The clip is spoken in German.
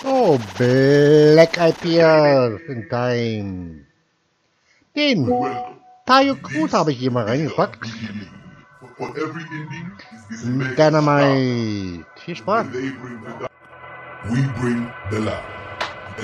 Oh, Black Eyed Peas in time. Den Tayo Cruz habe ich hier mal reingepackt. Dynamite. Viel Spaß. We bring the love.